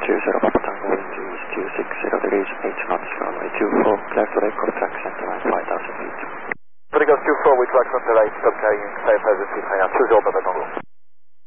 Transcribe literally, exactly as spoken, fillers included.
two zero Papa Tango, wind is two six zero degrees, eight knots, runway two four, clear to take off, track center line five thousand feet. Vertigo two four, we track center line, stop carrying, five thousand feet, hang out, two zero Papa Tango.